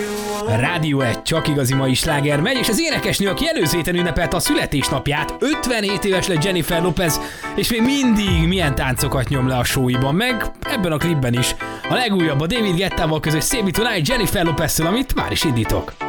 Rádió 1 csak igazi mai sláger megy, és az énekesnő, aki előző héten ünnepelte a születésnapját, 57 éves lett Jennifer Lopez, és még mindig milyen táncokat nyom le a showiban, meg ebben a klipben is. A legújabb a David Guettával közös Save Me Tonight Jennifer Lopez-től, amit már is indítok.